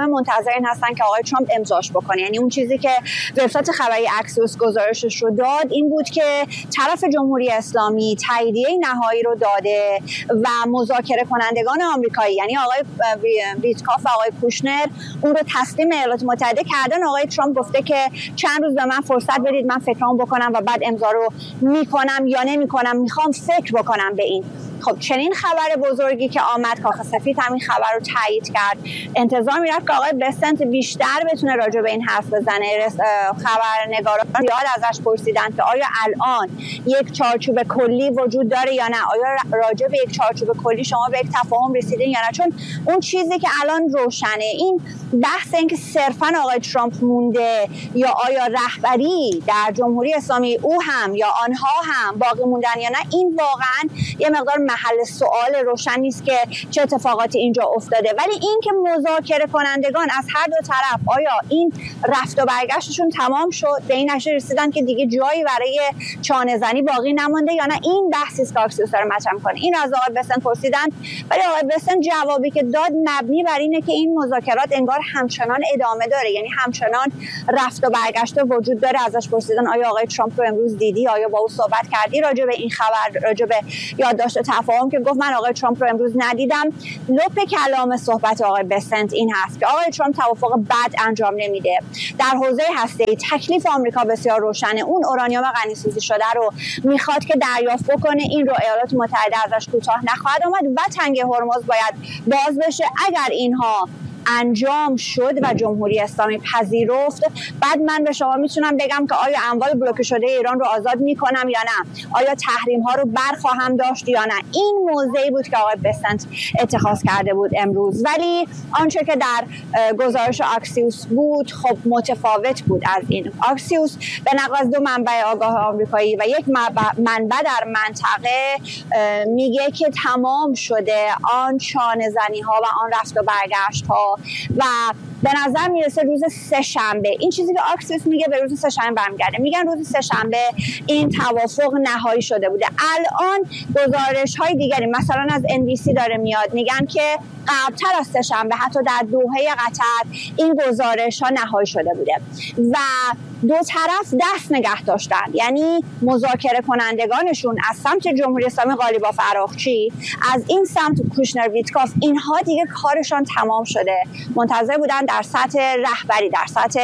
همه منتظر این هستن که آقای ترامپ امضاش بکنه. یعنی اون چیزی که وبسایت خبری اکسیوس گزارشش رو داد این بود که طرف جمهوری اسلامی تاییدیه نهایی رو داده و مذاکره کنندگان آمریکایی یعنی آقای ویتکاف و آقای کوشنر اون رو تسلیم ایالات متحده کردن. آقای ترامپ گفته که چند روز به من فرصت بدید، من فکرام بکنم و بعد امضا رو میکنم یا نمیکنم، میخوام فکر بکنم به این. خب چنین خبر بزرگی که آمد، کاخ سفید همین خبر رو تایید کرد. انتظار میرفت که آقای بسنت بیشتر بتونه راجع به این حرف بزنه. خبرنگاران زیاد ازش پرسیدن که آیا الان یک چارچوب کلی وجود داره یا نه، آیا راجع به یک چارچوب کلی شما به یک تفاهم رسیدین یا نه، چون اون چیزی که الان روشنه این بحث این که صرفا آقای ترامپ مونده یا آیا رهبری در جمهوری اسلامی او هم یا آنها هم باقی موندن یا نه، این واقعا یه مقدار محل سوال روشن نیست که چه اتفاقاتی اینجا افتاده. ولی این که مذاکره کنندگان از هر دو طرف آیا این رفت و برگشتشون تمام شد، به این نتیجه رسیدن که دیگه جایی برای چانه زنی باقی نمونده یا نه، این بحثی است که اکسیوس داره مطرح می‌کنه. این از آقای بسنت پرسیدن، ولی آقای بسنت جوابی که داد مبنی بر اینه که این مذاکرات انگار همچنان ادامه داره، یعنی همچنان رفت و برگشت وجود داره. ازش پرسیدن آیا آقای ترامپ رو امروز دیدی، آیا با او صحبت کردی راجع به این خبر، راجع به یادداشت تفاهم، که گفت من آقای ترامپ رو امروز ندیدم. لپ کلام صحبت آقای بسنت این هست که آقای ترامپ توافق بد انجام نمیده. در حوزه هسته‌ای تکلیف آمریکا بسیار روشنه، اون اورانیوم غنی‌سازی شده رو میخواد که دریافت بکنه، این رو ایالات متحده ازش کوتاه نخواهد آمد و تنگه هرمز باید باز بشه. اگر اینها انجام شد و جمهوری اسلامی پذیرفت، بعد من به شما میتونم بگم که آیا اموال بلوکه شده ایران رو آزاد میکنم یا نه، آیا تحریم ها رو برخواهم داشت یا نه. این موضعی بود که آقای بسنت اتخاذ کرده بود امروز. ولی آنچه که در گزارش اکسیوس بود خب متفاوت بود از این. اکسیوس به نقل از دو منبع آگاه آمریکایی و یک منبع در منطقه میگه که تمام شده آن چانه زنی ها و آن رفت و برگشت ها و به نظر میرسه روز سه شنبه، این چیزی که اکسیوس میگه به روز سه شنبه برمیگرده، میگن روز سه شنبه این توافق نهایی شده بوده. الان گزارش های دیگری مثلا از ان بی سی داره میاد، میگن که قبلتر از سه شنبه حتی در دوحه قطر این گزارش ها نهایی شده بوده و دو طرف دست نگه داشتن، یعنی مذاکره کنندگانشون از سمت جمهوری اسلامی غالیباف عراقچی، از این سمت کوشنر ویتکاف، اینها دیگه کارشان تمام شده، منتظر بودن در سطح رهبری، در سطح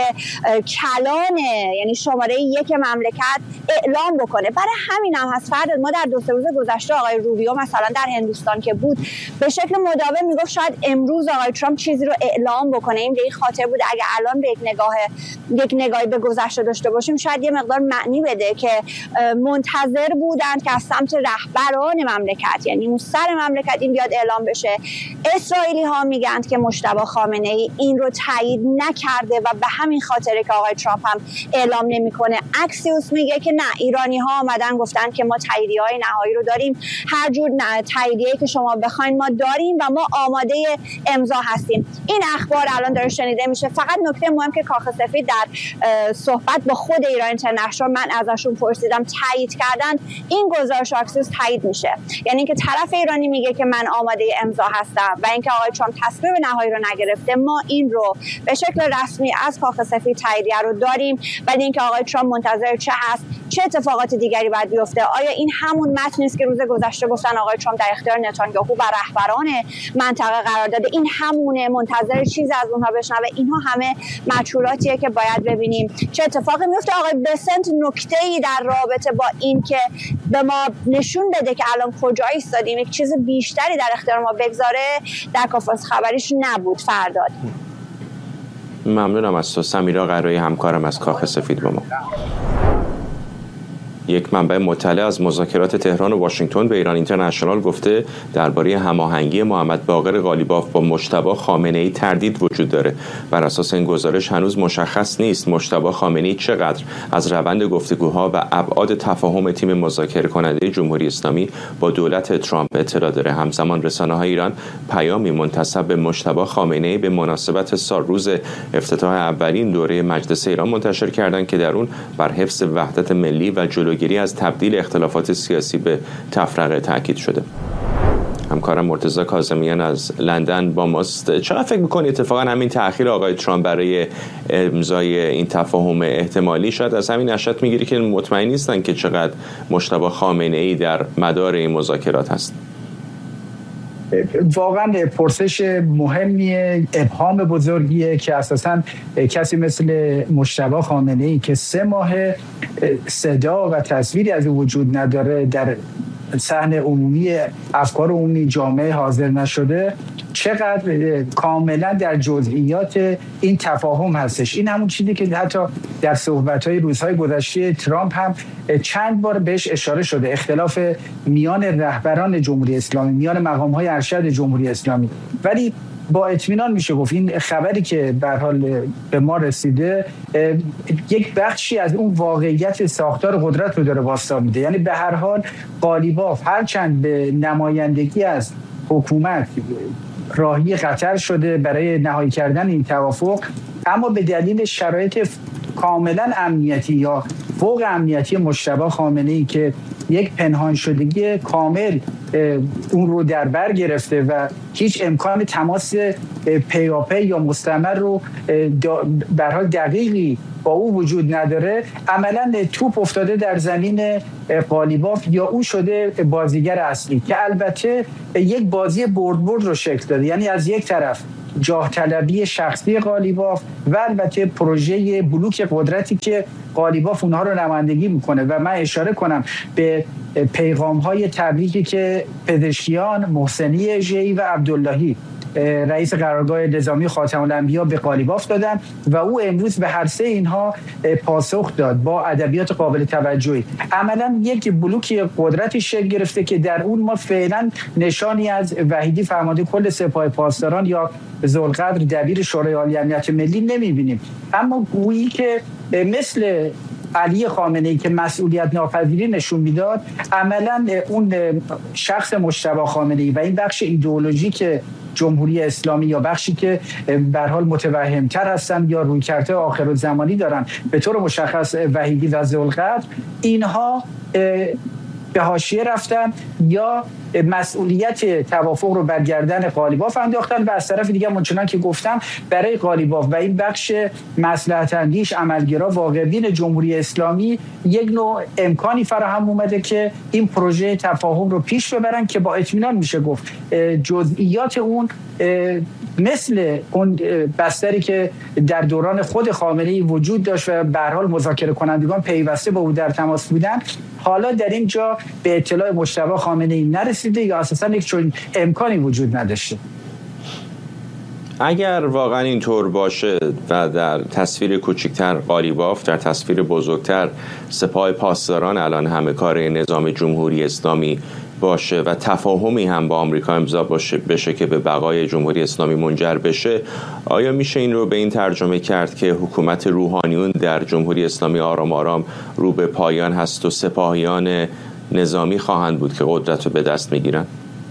کلان یعنی شماره یک مملکت اعلام بکنه. برای همین هم هست فرد ما در دو سه روز گذشته آقای روبیو مثلا در هندوستان که بود به شکل مداوم میگفت شاید امروز آقای ترامپ چیزی رو اعلام بکنه. این به این خاطر بود اگه الان به یک نگاه یک نگاهی به گذشته داشته باشیم شاید یه مقدار معنی بده که منتظر بودند که از سمت رهبران مملکت، یعنی اون سر مملکت، این بیاد اعلام بشه. اسرائیلی ها میگن که مجتبی خامنه ای این رو تایید نکرده و به همین خاطره که آقای ترامپ هم اعلام نمیکنه. اکسیوس میگه که نه، ایرانی ها آمدن گفتن که ما تاییدیه های نهایی رو داریم، هر جور تاییدیه که شما بخواین ما داریم و ما آماده امضا هستیم. این اخبار الان داره شنیده میشه. فقط نکته مهم که کاخ سفید در صحبت با خود ایران اینترنشنال من ازشون پرسیدم تایید کردن این گزارش اکسیوس تایید میشه، یعنی اینکه طرف ایرانی میگه که من آماده امضا هستم و اینکه آقای ترامپ تصمیم نهایی رو نگرفته، ما این رو به شکل رسمی از کاخ سفید تاییدیه رو داریم. ولی اینکه آقای ترامپ منتظر چه هست، چه اتفاقات دیگری باید بیفته، آیا این همون متنی است که روز گذشته گفتن آقای ترامپ در اختیار نتانیاهو و رهبران منطقه قرار داده، این همونه، منتظر چیز از اونها بشنوه، اینها همه مجهولاتیه که باید ببینیم چه اتفاقی میفته. آقای بسنت نکته‌ای در رابطه با این که به ما نشون بده که الان کجا ایستادیم، یک چیز بیشتری در اختیار ما بگذاره در کانفرانس خبریش نبود. فرداد ممنونم از تو سمیرا قرایی، همکارم از کاخ سفید با ما. یک منبع مطلع از مذاکرات تهران و واشنگتن به ایران اینترنشنال گفته درباره هماهنگی محمد باقر قالیباف با مجتبی خامنه‌ای تردید وجود داره. بر اساس این گزارش هنوز مشخص نیست مجتبی خامنه‌ای چقدر از روند گفتگوها و ابعاد تفاهم تیم مذاکره کننده جمهوری اسلامی با دولت ترامپ اطلاع داره. همزمان رسانه‌های ایران پیامی منتسب به مجتبی خامنه‌ای به مناسبت سال روز افتتاح اولین دوره مجلس ایران منتشر کردند که در اون بر حفظ وحدت ملی و جلوگیری از تبدیل اختلافات سیاسی به تفرقه تاکید شده. همکارم مرتضی کاظمیان از لندن با ماست. چقدر فکر می‌کنی اتفاقا همین تأخیر آقای ترامپ برای امضای این تفاهم احتمالی شاید از همین نشأت میگیری که مطمئن نیستن که چقدر مجتبی خامنه‌ای در مدار این مذاکرات هست؟ واقعا پرسش مهمیه، ابهام بزرگیه که اساساً کسی مثل مجتبی خامنه‌ای که سه ماه صدا و تصویری از وجود نداره، در صحنه عمومی افکار عمومی جامعه حاضر نشده، چقدر کاملا در جزئیات این تفاهم هستش. این همون چیزی که حتی در صحبت‌های روزهای گذشته ترامپ هم چند بار بهش اشاره شده، اختلاف میان رهبران جمهوری اسلامی، میان مقام‌های ارشد جمهوری اسلامی. ولی با اطمینان میشه گفت این خبری که به هر حال به ما رسیده یک بخشی از اون واقعیت ساختار قدرت رو داره واسطه میده. یعنی به هر حال قالیباف هرچند به نمایندگی از حکومت راهی قطر شده برای نهایی کردن این توافق، اما به دلیل شرایط کاملا امنیتی یا فوق امنیتی مجتبی خامنه‌ای که یک پنهان شدگی کامل اون رو در بر گرفته و هیچ امکان تماس پیاپی یا مستمر رو به هر حال دقیقی با او وجود نداره، عملا توپ افتاده در زمین قالیباف یا او شده بازیگر اصلی که البته یک بازی برد برد رو شکل داده. یعنی از یک طرف جاه طلبی شخصی قالیباف و البته پروژه بلوک قدرتی که قالیباف اونها رو نمایندگی میکنه. و من اشاره کنم به پیغام های تبریکی که پزشکیان محسنی ژی و عبداللهی رئیس قرارگاه نظامی خاتم الانبیا به قالیباف دادن و او امروز به هر سه اینها پاسخ داد با ادبیات قابل توجهی. عملا یک بلوک قدرتی شکل گرفته که در اون ما فعلا نشانی از وحیدی فرمانده کل سپاه پاسداران یا ذوالقدر دبیر شورای عالی امنیت ملی نمیبینیم، اما گویی که مثل علی خامنه‌ای که مسئولیت ناپذیری نشون میداد، عملا اون شخص مجتبی خامنه‌ای و این بخش ایدئولوژیک جمهوری اسلامی یا بخشی که به هر حال متوهم‌تر هستن یا رویکردهای آخرالزمانی دارن به طور مشخص وحیدی و ذوالقدر، اینها به حاشیه رفتن یا مسئولیت توافق رو بر گردن قالیباف انداختن و از طرف دیگه منچنان که گفتم برای قالیباف و این بخش مصلحت اندیش عملگرا واقع‌بین جمهوری اسلامی یک نوع امکانی فراهم اومده که این پروژه تفاهم رو پیش ببرن که با اطمینان میشه گفت جزئیات اون مثل اون بستری که در دوران خود خامنه‌ای وجود داشت و به هر حال مذاکره کنندگان پیوسته با او در تماس بودن، حالا در اینجا به اطلاع مجتبی خامنه‌ای نرسیده یا اساساً یک چنین امکانی وجود نداشته. اگر واقعا اینطور باشه و در تصویر کوچکتر قالیباف، در تصویر بزرگتر سپاه پاسداران الان همه کار نظام جمهوری اسلامی باشه و تفاهمی هم با آمریکا امضا باشه بشه که به بقای جمهوری اسلامی منجر بشه، آیا میشه این رو به این ترجمه کرد که حکومت روحانیون در جمهوری اسلامی آرام آرام رو به پایان هست و سپاهیان نظامی خواهند بود که قدرت رو به دست میگیرن؟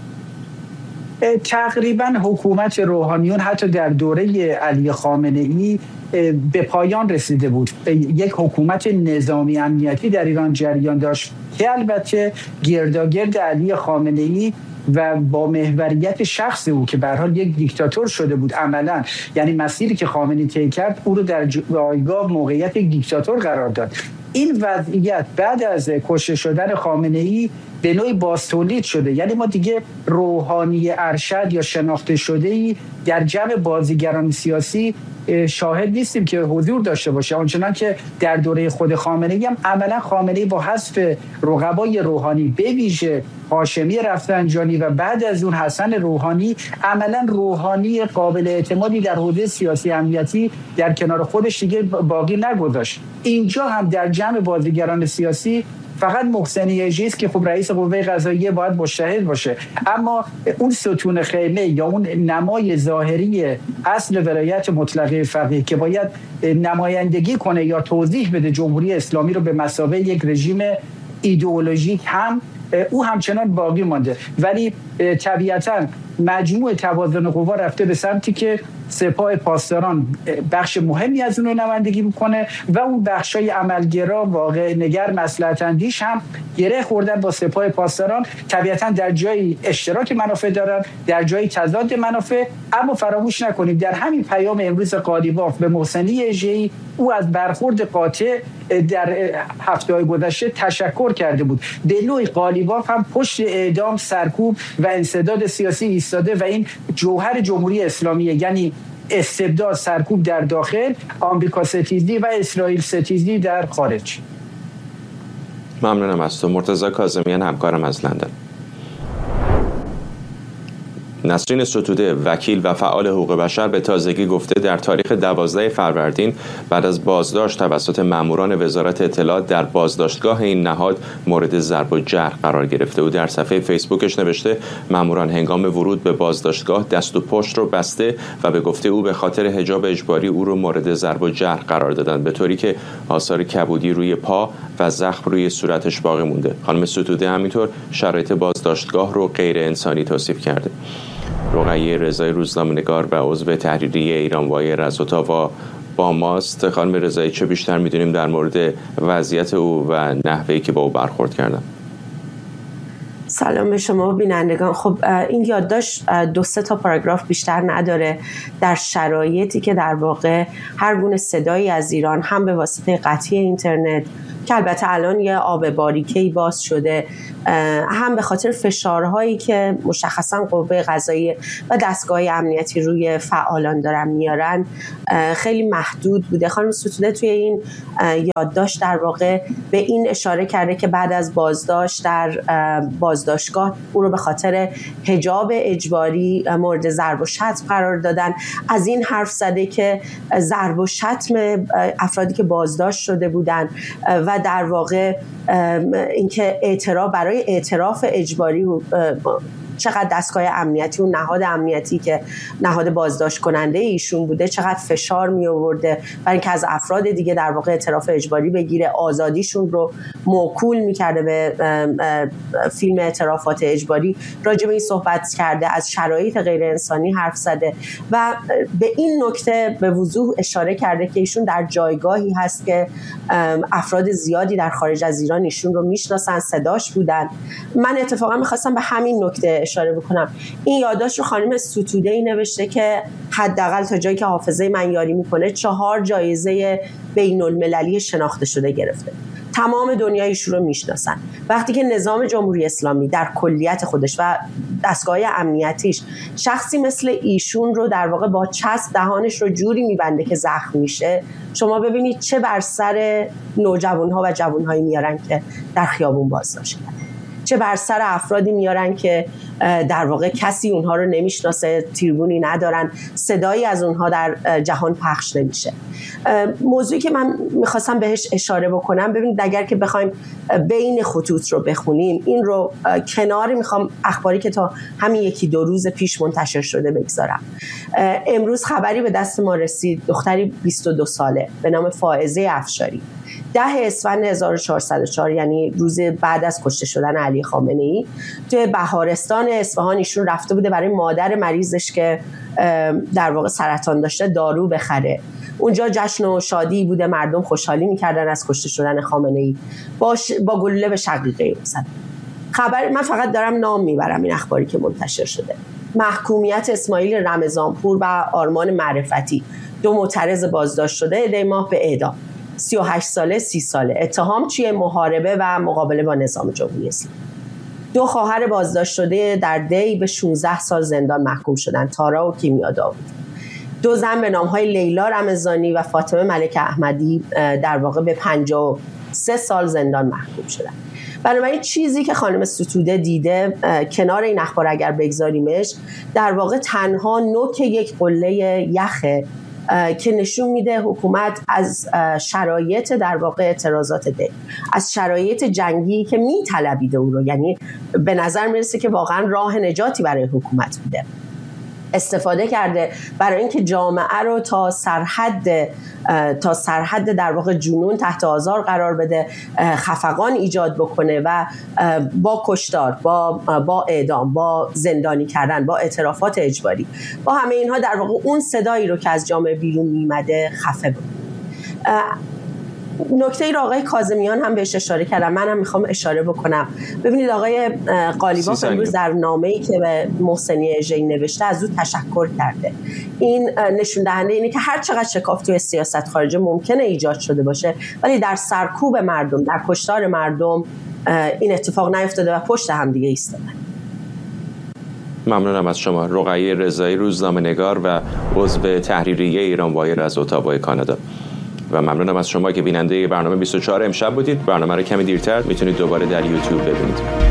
تقریبا حکومت روحانیون حتی در دوره علی خامنه‌ای به پایان رسیده بود. یک حکومت نظامی امنیتی در ایران جریان داشت که البته گرداگرد علی خامنه‌ای و با محوریت شخص او که به هر حال یک دیکتاتور شده بود عملا، یعنی مسیری که خامنه‌ای طی کرد او رو در جایگاه موقعیت یک دیکتاتور قرار داد. این وضعیت بعد از کشته شدن خامنه‌ای به نوعی بازتولید شده. یعنی ما دیگه روحانی ارشد یا شناخته شده‌ای در جمع بازیگران سیاسی شاهد نیستیم که حضور داشته باشه، آنچنان که در دوره خود خامنه‌ای هم عملا خامنه‌ای با حذف رقبای روحانی به ویژه هاشمی رفسنجانی و بعد از اون حسن روحانی، عملا روحانی قابل اعتمادی در حوزه سیاسی امنیتی در کنار خودش دیگه باقی نگذاشت. اینجا هم در جمع بازیگران سیاسی فقط محسنی ژی است که خب رئیس قوه قضاییه باید مجتهد باشه، اما اون ستون خیمه یا اون نمای ظاهری اصل ولایت مطلقه فقیه که باید نمایندگی کنه یا توضیح بده جمهوری اسلامی رو به مثابه یک رژیم ایدئولوژیک، هم او همچنان باقی مانده. ولی طبیعتاً مجموع توازن قوا رفته به سمتی که سپاه پاسداران بخش مهمی از اون رو نمایندگی میکنه و اون بخشای عملگرا، واقع نگر، مصلحت اندیش هم گره خوردن با سپاه پاسداران. طبیعتاً در جایی اشتراک منافع دارن، در جایی تضاد منافع. اما فراموش نکنیم در همین پیام امروز قالیباف به محسنی اژه‌ای، او از برخورد قاطع در هفته‌های گذشته تشکر کرده بود. به نوعی قالیباف هم پشت اعدام، سرکوب و انسداد سیاسی ایستاده و این جوهر جمهوری اسلامیه، یعنی استبداد، سرکوب در داخل، آمریکا ستیزی و اسرائیل ستیزی در خارج. ممنونم از تو. مرتضی کاظمیان همکارم از لندن. نسرین ستوده، وکیل و فعال حقوق بشر، به تازگی گفته در تاریخ دوازده فروردین بعد از بازداشت توسط ماموران وزارت اطلاعات در بازداشتگاه این نهاد مورد ضرب و جرح قرار گرفته. او در صفحه فیسبوکش نوشته ماموران هنگام ورود به بازداشتگاه دست و پشت رو بسته و به گفته او به خاطر حجاب اجباری او رو مورد ضرب و جرح قرار دادند، به طوری که آثار کبودی روی پا و زخم روی صورتش باقی مونده. خانم ستوده همینطور شرایط بازداشتگاه رو غیر انسانی توصیف کرده. رقیه رضایی، روزنامه‌نگار و عضو تحریریه ایرانوای رزوتاوا با ماست. خانم رضایی، چه بیشتر میدونیم در مورد وضعیت او و نحوهی که با او برخورد کردن؟ سلام به شما بینندگان. خب این یادداشت دو سه تا پاراگراف بیشتر نداره. در شرایطی که در واقع هر گونه صدایی از ایران هم به واسطه قطعی اینترنت که البته الان یه آب باریکه‌ای باز شده، هم به خاطر فشارهایی که مشخصا قوه قضاییه و دستگاه امنیتی روی فعالان دارن میارن خیلی محدود بوده. خانم ستوده توی این یادداشت در واقع به این اشاره کرده که بعد از بازداشت در بازداشتگاه او رو به خاطر حجاب اجباری مورد ضرب و شتم قرار دادن. از این حرف زده که ضرب و شتم افرادی که بازداشت شده بودن و در واقع اینکه اعتراف برای اعتراف اجباری چقدر دستگاه امنیتی و نهاد امنیتی که نهاد بازداشت کننده ایشون بوده چقدر فشار می آورده برای اینکه از افراد دیگه در واقع اعتراف اجباری بگیره، آزادیشون رو موکول می‌کرده به فیلم اعترافات اجباری. راجع به این صحبت کرده، از شرایط غیر انسانی حرف زده و به این نکته به وضوح اشاره کرده که ایشون در جایگاهی هست که افراد زیادی در خارج از ایران ایشون رو میشناسن، صداش بودن. من اتفاقا می‌خواستم به همین نکته اشاره بکنم. این یادداشت رو خانم ستوده‌ای نوشته که حداقل تا جایی که حافظه من یاری میکنه چهار جایزه بین المللی شناخته شده گرفته. تمام دنیا ایشون رو میشناسن. وقتی که نظام جمهوری اسلامی در کلیت خودش و دستگاه امنیتیش شخصی مثل ایشون رو در واقع با چسب دهانش رو جوری میبنده که زخم میشه، شما ببینید چه بر سر نوجوانها و جوانهایی میارن که در خیابون بازداشت کردن، چه بر سر افرادی میارن که در واقع کسی اونها رو نمیشناسه، تریبونی ندارن، صدایی از اونها در جهان پخش نمیشه. موضوعی که من میخواستم بهش اشاره بکنم، ببینید اگر که بخوایم بین خطوط رو بخونیم، این رو کنار میخوام اخباری که تا همین یکی دو روز پیش منتشر شده بگذارم. امروز خبری به دست ما رسید، دختری بیست و دو ساله به نام فائزه افشاری، ده اسفند هزار و چهارصد و چهار، یعنی روز بعد از کشته شدن علی خامنه‌ای، توی بهارستان اصفهان ایشون رفته بوده برای مادر مریضش که در واقع سرطان داشته دارو بخره. اونجا جشن و شادی بوده، مردم خوشحالی میکردن از کشته شدن خامنه‌ای. با ش... با گلوله به شقیقه زدن. خبر من فقط دارم نام میبرم این اخباری که منتشر شده. محکومیت اسماعیل رمضانپور و آرمان معرفتی، دو معترض بازداشت شده دی ماه به اعدام. سی و هشت ساله، سی ساله. اتهام چیه؟ محاربه و مقابله با نظام جمهوری اسلامی. دو خواهر بازداشت شده در دی به شانزده سال زندان محکوم شدند، تارا و کیمیا داوود. دو زن به نام‌های لیلا رمضانی و فاطمه ملک احمدی در واقع به پنجاه و سه سال زندان محکوم شدند. بنابراین چیزی که خانم ستوده دیده کنار این اخبار اگر بگذاریمش، در واقع تنها نوک یک قله یخه که نشون میده حکومت از شرایط در واقع اعتراضات ده، از شرایط جنگی که میطلبیده او رو، یعنی به نظر میرسه که واقعا راه نجاتی برای حکومت بوده. استفاده کرده برای اینکه جامعه رو تا سرحد تا سرحد در واقع جنون تحت آزار قرار بده، خفقان ایجاد بکنه و با کشتار، با با اعدام، با زندانی کردن، با اعترافات اجباری، با همه اینها در واقع اون صدایی رو که از جامعه بیرون میمده خفه بود. نکته ای رو آقای کاظمیان هم بهش اشاره کردم، منم میخوام اشاره بکنم. ببینید آقای قالیباف امروز در نامه‌ای که به محسنی اژه‌ای نوشته از او تشکر کرده. این نشون دهنده اینه که هر چقدر شکاف توی سیاست خارجه ممکنه ایجاد شده باشه، ولی در سرکوب مردم، در کشتار مردم این اتفاق نیفتاده و پشت هم دیگه ایستادن. ممنونم از شما. رقیه رضایی، روزنامه‌نگار و عضو تحریریه ایران وایر از اتاوا کانادا. و ممنونم از شما که بیننده برنامه بیست و چهار امشب بودید. برنامه رو کمی دیرتر میتونید دوباره در یوتیوب ببینید.